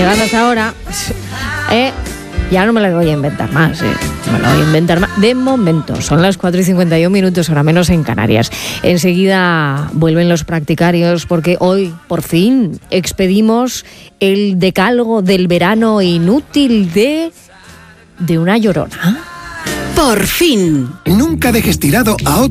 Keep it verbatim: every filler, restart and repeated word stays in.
Llegando hasta ahora, eh, ya no me la voy a inventar más, eh. Me la voy a inventar más. De momento, son las cuatro y cincuenta y un minutos, ahora menos en Canarias. Enseguida vuelven los practicarios porque hoy, por fin, expedimos el decálogo del verano inútil de... de una llorona. Por fin. Nunca dejes tirado a otro.